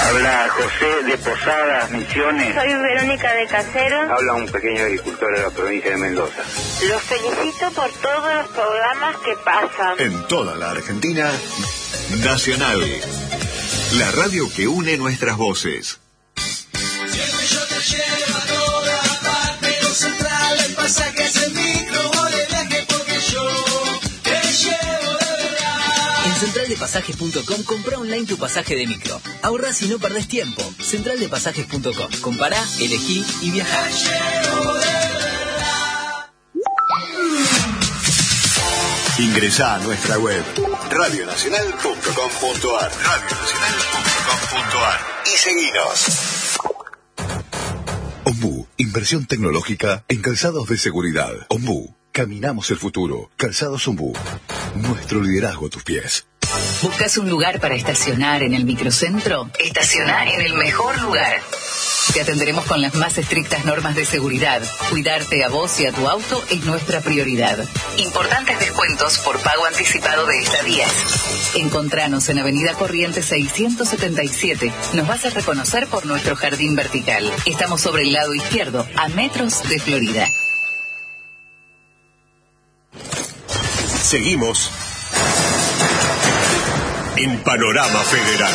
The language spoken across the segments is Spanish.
Habla José de Posadas, Misiones. Soy Verónica de Caseros. Habla un pequeño agricultor de la provincia de Mendoza. Los felicito por todos los programas que pasan. En toda la Argentina, Nacional. La radio que une nuestras voces. Siempre yo te llevo a todas partes, lo central, el pasaje es el micro o de viaje porque yo te llevo de verdad. En centraldepasajes.com compra online tu pasaje de micro. Ahorrás y no perdés tiempo. Centraldepasajes.com. Compará, elegí y viajá. Te llevo de verdad. Ingresá a nuestra web radionacional.com.ar y seguinos. Ombú, inversión tecnológica en calzados de seguridad. Ombú, caminamos el futuro. Calzados Ombú, nuestro liderazgo a tus pies. ¿Buscas un lugar para estacionar en el microcentro? Estacionar en el mejor lugar. Te atenderemos con las más estrictas normas de seguridad. Cuidarte a vos y a tu auto es nuestra prioridad. Importantes descuentos por pago anticipado de estadías. Encontranos en Avenida Corrientes 677. Nos vas a reconocer por nuestro jardín vertical. Estamos sobre el lado izquierdo, a metros de Florida. Seguimos en Panorama Federal.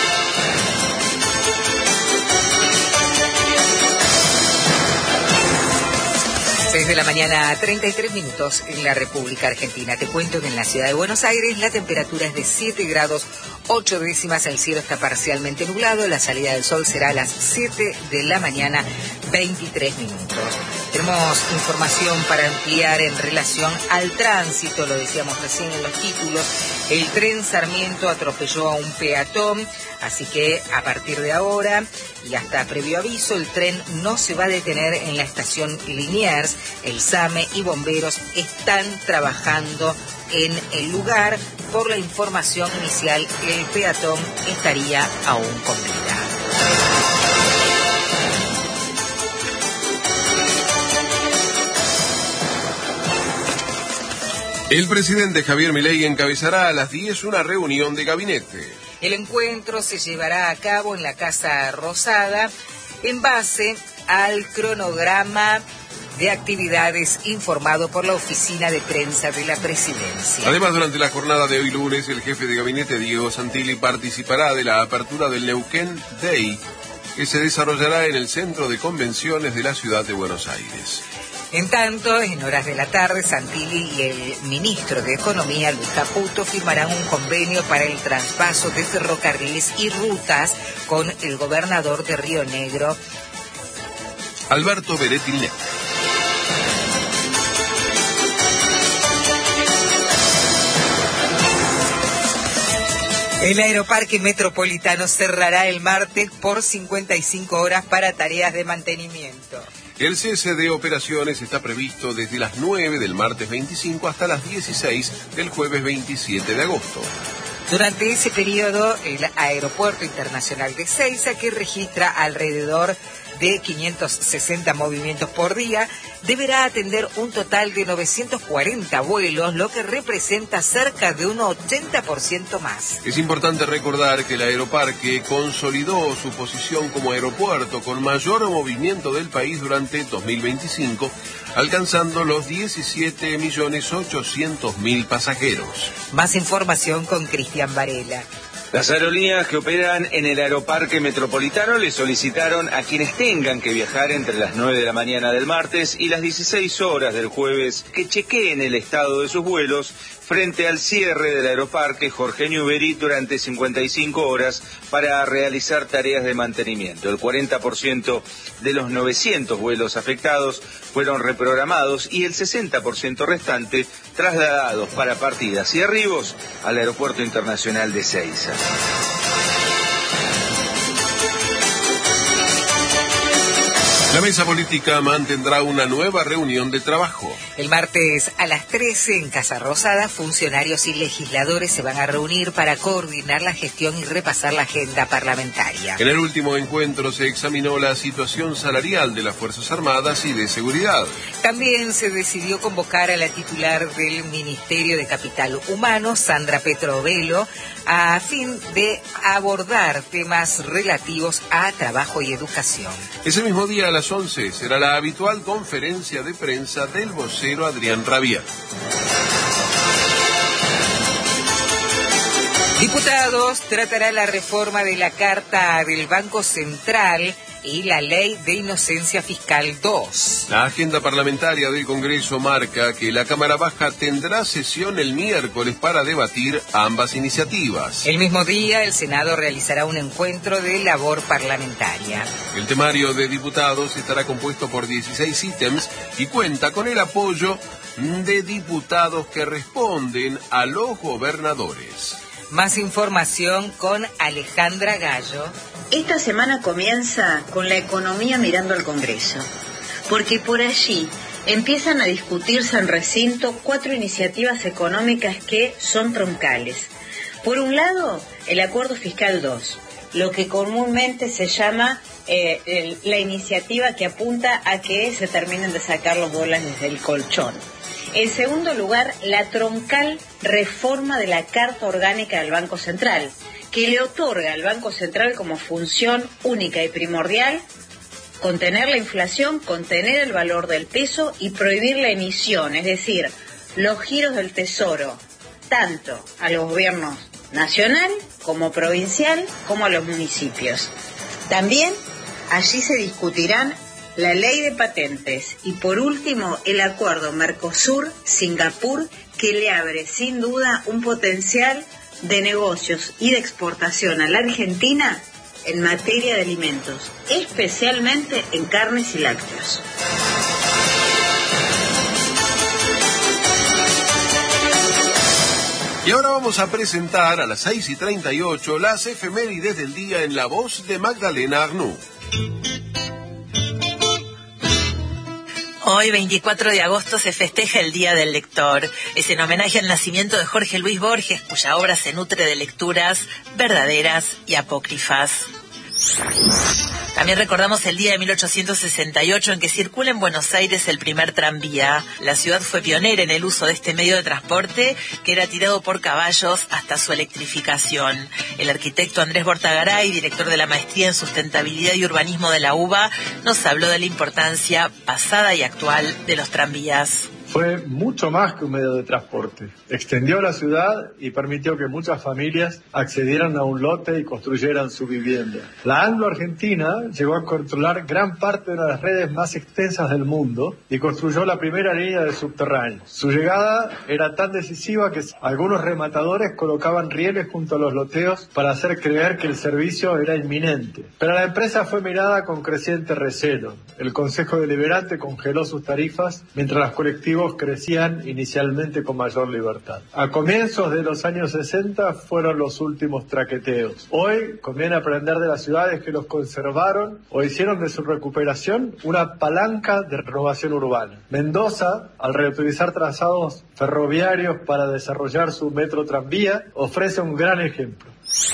6 de la mañana, 33 minutos en la República Argentina. Te cuento que en la ciudad de Buenos Aires la temperatura es de 7 grados 8 décimas, el cielo está parcialmente nublado, la salida del sol será a las 7 de la mañana, 23 minutos. Tenemos información para ampliar en relación al tránsito, lo decíamos recién en los títulos. El tren Sarmiento atropelló a un peatón, así que a partir de ahora y hasta previo aviso, el tren no se va a detener en la estación Liniers. El SAME y bomberos están trabajando en el lugar. Por la información inicial, el peatón estaría aún con vida. El presidente Javier Milei encabezará a las 10 una reunión de gabinete. El encuentro se llevará a cabo en la Casa Rosada en base al cronograma de actividades informado por la oficina de prensa de la presidencia. Además, durante la jornada de hoy lunes, el jefe de gabinete Diego Santilli participará de la apertura del Neuquén Day, que se desarrollará en el Centro de Convenciones de la ciudad de Buenos Aires. En tanto, en horas de la tarde, Santilli y el ministro de Economía, Luis Caputo, firmarán un convenio para el traspaso de ferrocarriles y rutas con el gobernador de Río Negro, Alberto Beretti. El Aeroparque Metropolitano cerrará el martes por 55 horas para tareas de mantenimiento. El cese de operaciones está previsto desde las 9 del martes 25 hasta las 16 del jueves 27 de agosto. Durante ese periodo, el Aeropuerto Internacional de Ezeiza, que registra alrededor de 560 movimientos por día, deberá atender un total de 940 vuelos, lo que representa cerca de un 80% más. Es importante recordar que el Aeroparque consolidó su posición como aeropuerto con mayor movimiento del país durante 2025, alcanzando los 17.800.000 pasajeros. Más información con Cristian Varela. Las aerolíneas que operan en el Aeroparque Metropolitano le solicitaron a quienes tengan que viajar entre las 9 de la mañana del martes y las 16 horas del jueves que chequeen el estado de sus vuelos frente al cierre del Aeroparque Jorge Newbery durante 55 horas para realizar tareas de mantenimiento. El 40% de los 900 vuelos afectados fueron reprogramados y el 60% restante trasladados para partidas y arribos al Aeropuerto Internacional de Ezeiza. La mesa política mantendrá una nueva reunión de trabajo. El martes a las 13 en Casa Rosada, funcionarios y legisladores se van a reunir para coordinar la gestión y repasar la agenda parlamentaria. En el último encuentro se examinó la situación salarial de las Fuerzas Armadas y de Seguridad. También se decidió convocar a la titular del Ministerio de Capital Humano, Sandra Petrovelo, a fin de abordar temas relativos a trabajo y educación. Ese mismo día a las 11 será la habitual conferencia de prensa del vocero Adrián Rabier. Diputados tratará la reforma de la Carta del Banco Central y la Ley de Inocencia Fiscal 2. La agenda parlamentaria del Congreso marca que la Cámara Baja tendrá sesión el miércoles para debatir ambas iniciativas. El mismo día, el Senado realizará un encuentro de labor parlamentaria. El temario de diputados estará compuesto por 16 ítems y cuenta con el apoyo de diputados que responden a los gobernadores. Más información con Alejandra Gallo. Esta semana comienza con la economía mirando al Congreso, porque por allí empiezan a discutirse en recinto 4 iniciativas económicas que son troncales. Por un lado, el Acuerdo Fiscal 2, lo que comúnmente se llama la iniciativa que apunta a que se terminen de sacar los dólares del colchón. En segundo lugar, la troncal reforma de la Carta Orgánica del Banco Central, que le otorga al Banco Central como función única y primordial contener la inflación, contener el valor del peso y prohibir la emisión, es decir, los giros del tesoro, tanto a los gobiernos nacional como provincial como a los municipios. También allí se discutirán la ley de patentes y por último el acuerdo Mercosur-Singapur, que le abre sin duda un potencial de negocios y de exportación a la Argentina en materia de alimentos, especialmente en carnes y lácteos. Y ahora vamos a presentar a las 6:38 las efemérides del día en la voz de Magdalena Arnoux. Hoy, 24 de agosto, se festeja el Día del Lector. Es en homenaje al nacimiento de Jorge Luis Borges, cuya obra se nutre de lecturas verdaderas y apócrifas. También recordamos el día de 1868 en que circula en Buenos Aires el primer tranvía. La ciudad fue pionera en el uso de este medio de transporte, que era tirado por caballos hasta su electrificación. El arquitecto Andrés Bortagaray, director de la Maestría en Sustentabilidad y Urbanismo de la UBA, nos habló de la importancia pasada y actual de los tranvías. Fue mucho más que un medio de transporte. Extendió la ciudad y permitió que muchas familias accedieran a un lote y construyeran su vivienda. La Anglo-Argentina llegó a controlar gran parte de las redes más extensas del mundo y construyó la primera línea de subterráneos. Su llegada era tan decisiva que algunos rematadores colocaban rieles junto a los loteos para hacer creer que el servicio era inminente. Pero la empresa fue mirada con creciente recelo. El Consejo Deliberante congeló sus tarifas mientras las colectivas crecían inicialmente con mayor libertad. A comienzos de los años 60 fueron los últimos traqueteos. Hoy conviene aprender de las ciudades que los conservaron o hicieron de su recuperación una palanca de renovación urbana. Mendoza, al reutilizar trazados ferroviarios para desarrollar su metro tranvía, ofrece un gran ejemplo.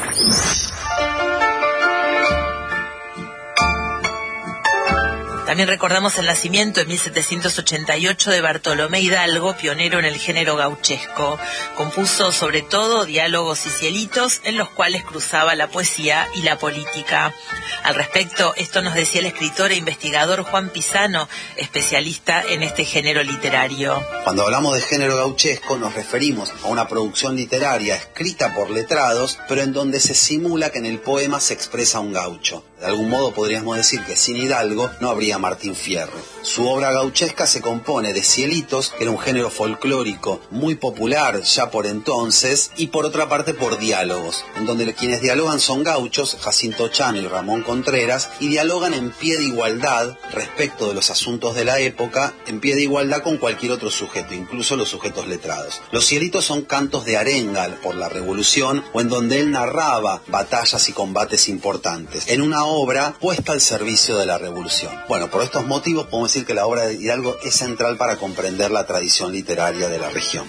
También recordamos el nacimiento en 1788 de Bartolomé Hidalgo, pionero en el género gauchesco. Compuso sobre todo diálogos y cielitos en los cuales cruzaba la poesía y la política. Al respecto, esto nos decía el escritor e investigador Juan Pisano, especialista en este género literario. Cuando hablamos de género gauchesco nos referimos a una producción literaria escrita por letrados, pero en donde se simula que en el poema se expresa un gaucho. De algún modo podríamos decir que sin Hidalgo no habría Martín Fierro. Su obra gauchesca se compone de cielitos, que era un género folclórico muy popular ya por entonces, y por otra parte por diálogos, en donde quienes dialogan son gauchos, Jacinto Chano y Ramón Contreras, y dialogan en pie de igualdad respecto de los asuntos de la época, en pie de igualdad con cualquier otro sujeto, incluso los sujetos letrados. Los cielitos son cantos de arenga por la Revolución, o en donde él narraba batallas y combates importantes, en una obra puesta al servicio de la Revolución. Bueno, por estos motivos podemos decir que la obra de Hidalgo es central para comprender la tradición literaria de la región.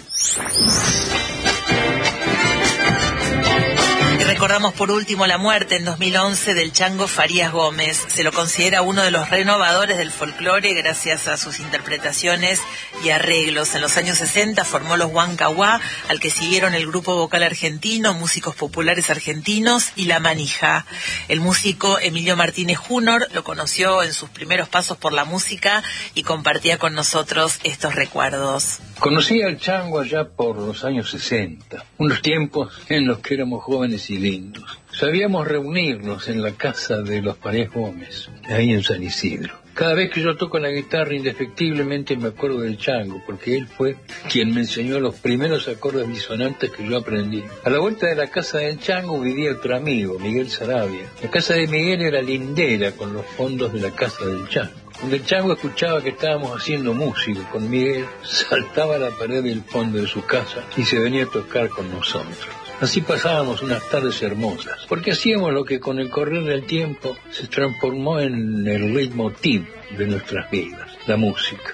Recordamos por último la muerte en 2011 del Chango Farías Gómez. Se lo considera uno de los renovadores del folclore gracias a sus interpretaciones y arreglos. En los años 60 formó los Huancahuá, al que siguieron el Grupo Vocal Argentino, Músicos Populares Argentinos y La Manija. El músico Emilio Martínez Júnior lo conoció en sus primeros pasos por la música y compartía con nosotros estos recuerdos. Conocí al Chango allá por los años 60, unos tiempos en los que éramos jóvenes y lindos. Sabíamos reunirnos en la casa de los Farías Gómez, ahí en San Isidro. Cada vez que yo toco la guitarra, indefectiblemente me acuerdo del Chango, porque él fue quien me enseñó los primeros acordes disonantes que yo aprendí. A la vuelta de la casa del Chango vivía otro amigo, Miguel Sarabia. La casa de Miguel era lindera con los fondos de la casa del Chango. Cuando el Chango escuchaba que estábamos haciendo música con Miguel, saltaba a la pared del fondo de su casa y se venía a tocar con nosotros. Así pasábamos unas tardes hermosas, porque hacíamos lo que con el correr del tiempo se transformó en el leitmotiv de nuestras vidas, la música.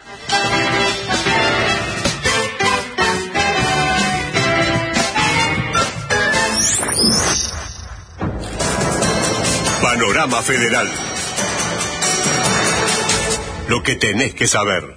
Panorama Federal. Lo que tenés que saber.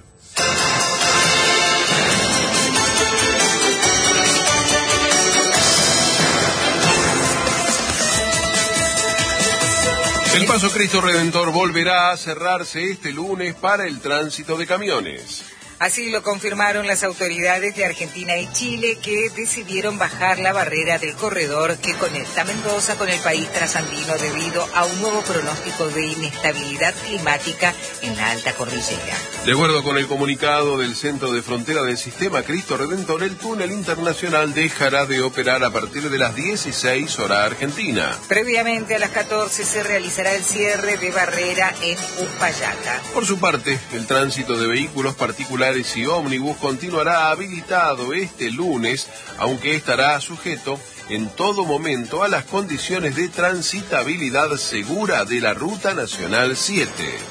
El Paso Cristo Redentor volverá a cerrarse este lunes para el tránsito de camiones. Así lo confirmaron las autoridades de Argentina y Chile, que decidieron bajar la barrera del corredor que conecta Mendoza con el país trasandino debido a un nuevo pronóstico de inestabilidad climática en la alta cordillera. De acuerdo con el comunicado del Centro de Frontera del Sistema Cristo Redentor, el túnel internacional dejará de operar a partir de las 16 horas argentina. Previamente a las 14 se realizará el cierre de barrera en Uspallata. Por su parte, el tránsito de vehículos particulares y ómnibus continuará habilitado este lunes, aunque estará sujeto en todo momento a las condiciones de transitabilidad segura de la Ruta Nacional 7.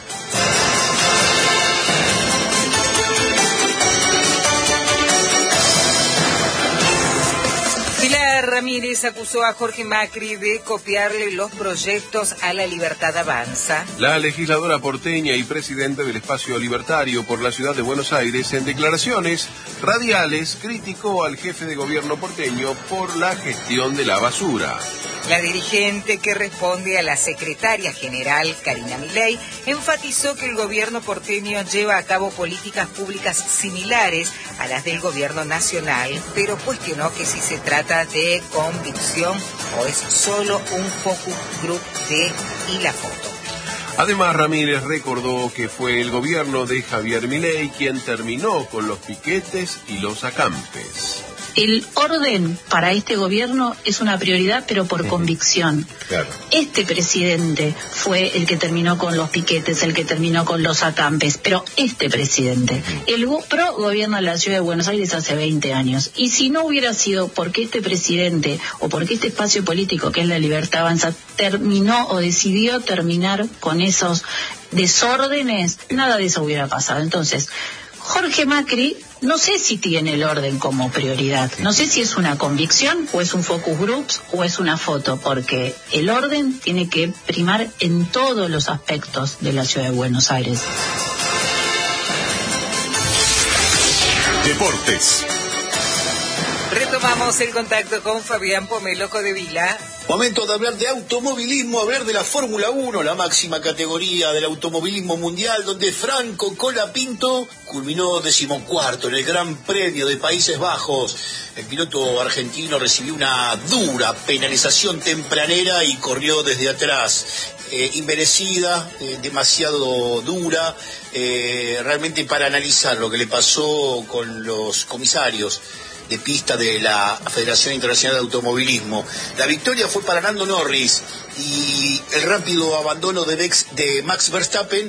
Pilar Ramírez acusó a Jorge Macri de copiarle los proyectos a La Libertad Avanza. La legisladora porteña y presidenta del Espacio Libertario por la Ciudad de Buenos Aires, en declaraciones radiales, criticó al jefe de gobierno porteño por la gestión de la basura. La dirigente, que responde a la secretaria general, Karina Milei, enfatizó que el gobierno porteño lleva a cabo políticas públicas similares a las del gobierno nacional, pero cuestionó que si se trata de convicción o es solo un focus group de y la foto. Además, Ramírez recordó que fue el gobierno de Javier Milei quien terminó con los piquetes y los acampes. El orden para este gobierno es una prioridad, pero por convicción. Claro. Este presidente fue el que terminó con los piquetes, el que terminó con los acampes, pero este presidente. El PRO gobierna la ciudad de Buenos Aires hace 20 años. Y si no hubiera sido porque este presidente o porque este espacio político que es La Libertad Avanza terminó o decidió terminar con esos desórdenes, nada de eso hubiera pasado. Entonces, Jorge Macri, no sé si tiene el orden como prioridad, no sé si es una convicción o es un focus groups o es una foto, porque el orden tiene que primar en todos los aspectos de la ciudad de Buenos Aires. Deportes. Retomamos el contacto con Fabián Pomeloco de Vila. Momento de hablar de automovilismo, hablar de la Fórmula 1, la máxima categoría del automovilismo mundial, donde Franco Colapinto culminó 14º en el Gran Premio de Países Bajos. El piloto argentino recibió una dura penalización tempranera y corrió desde atrás. inmerecida, demasiado dura, realmente para analizar lo que le pasó con los comisarios de pista de la Federación Internacional de Automovilismo. La victoria fue para Lando Norris y el rápido abandono de Max Verstappen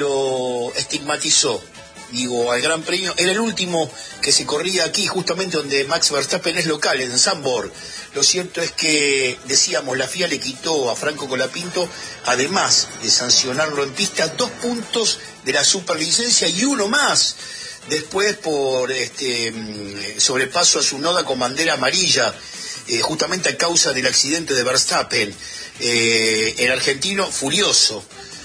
lo estigmatizó. Digo, al Gran Premio, era el último que se corría aquí, justamente donde Max Verstappen es local, en Zandvoort. Lo cierto es que, decíamos, la FIA le quitó a Franco Colapinto, además de sancionarlo en pista, 2 puntos de la superlicencia y 1 más después por sobrepaso a su noda con bandera amarilla, justamente a causa del accidente de Verstappen. El argentino furioso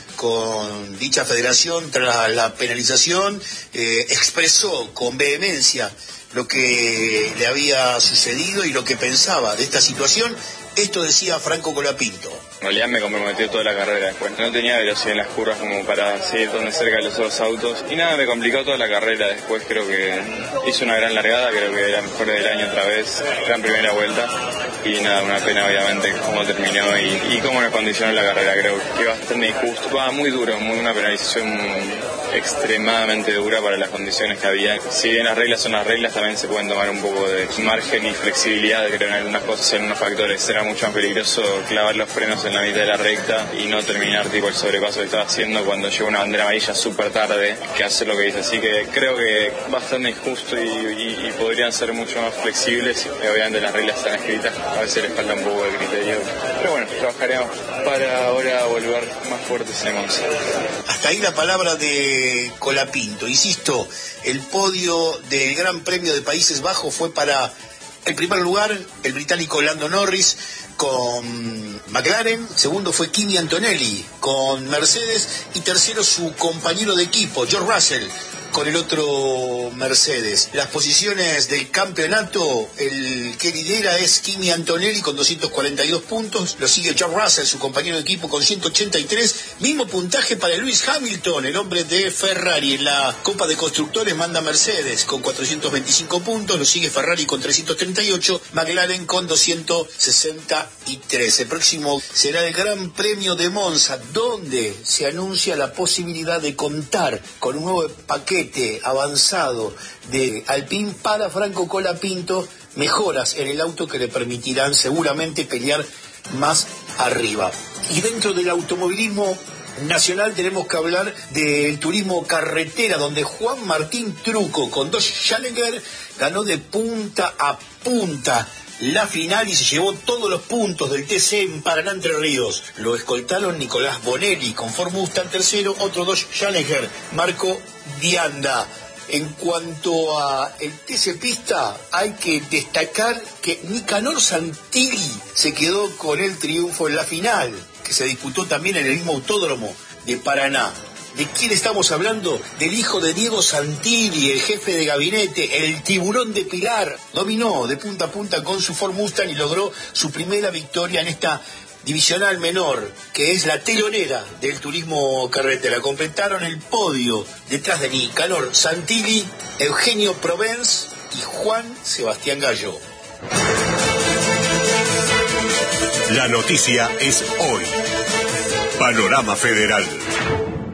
con dicha federación tras la penalización, expresó con vehemencia lo que le había sucedido y lo que pensaba de esta situación. Esto decía Franco Colapinto. En realidad me comprometió toda la carrera después. No tenía velocidad en las curvas como para seguir tan cerca de los otros autos. Y nada, me complicó toda la carrera después. Creo que hizo una gran largada, creo que era mejor del año otra vez. Gran primera vuelta. Y nada, una pena obviamente cómo terminó y cómo nos condicionó la carrera. Creo que bastante injusto. Muy duro, una penalización extremadamente dura para las condiciones que había. Si bien las reglas son las reglas, también se pueden tomar un poco de margen y flexibilidad, creo, en algunas cosas y en unos factores. Era mucho más peligroso clavar los frenos en la mitad de la recta y no terminar tipo el sobrepaso que estaba haciendo cuando llegó una bandera amarilla súper tarde, que hace lo que dice. Así que creo que bastante injusto y podrían ser mucho más flexibles. Obviamente las reglas están escritas, a veces les falta un poco de criterio. Pero bueno, trabajaremos para ahora volver más fuertes en Monza. Hasta ahí la palabra de Colapinto. Insisto, el podio del Gran Premio de Países Bajos fue para el primer lugar, el británico Lando Norris con McLaren, segundo fue Kimi Antonelli con Mercedes y tercero su compañero de equipo, George Russell, con el otro Mercedes. Las posiciones del campeonato, el que lidera es Kimi Antonelli con 242 puntos, lo sigue George Russell, su compañero de equipo, con 183, mismo puntaje para Lewis Hamilton, el hombre de Ferrari. En la Copa de Constructores manda Mercedes con 425 puntos, lo sigue Ferrari con 338, McLaren con 263. El próximo será el Gran Premio de Monza, donde se anuncia la posibilidad de contar con un nuevo paquete avanzado de Alpine para Franco Colapinto, mejoras en el auto que le permitirán seguramente pelear más arriba. Y dentro del automovilismo nacional tenemos que hablar del turismo carretera, donde Juan Martín Truco con Dodge Challenger ganó de punta a punta la final y se llevó todos los puntos del TC en Paraná, Entre Ríos. Lo escoltaron Nicolás Bonelli con Ford Mustang tercero, otro Dodge Challenger, Marco Dianda. En cuanto a el TC Pista, hay que destacar que Nicanor Santilli se quedó con el triunfo en la final, que se disputó también en el mismo autódromo de Paraná. ¿De quién estamos hablando? Del hijo de Diego Santilli, el jefe de gabinete, el tiburón de Pilar. Dominó de punta a punta con su Ford Mustang y logró su primera victoria en esta divisional menor, que es la telonera del turismo carretera. Completaron el podio detrás de Nicanor Santilli, Eugenio Provence y Juan Sebastián Gallo. La noticia es hoy. Panorama Federal.